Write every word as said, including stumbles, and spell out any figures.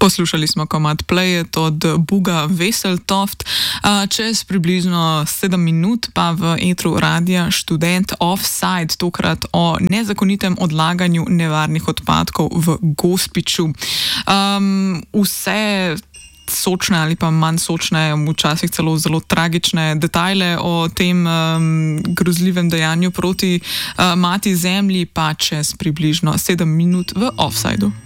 Poslušali smo komad Play It od Buga Veseltoft. Čez približno sedem minut pa v etru radia Študent Offside, tokrat o nezakonitem odlaganju nevarnih odpadkov v Gospiću. Um, vse sočne ali pa manj sočne, včasih celo zelo tragične detajle o tem um, grozljivem dejanju proti uh, mati zemlji pa čez približno sedem minut v Offsideu.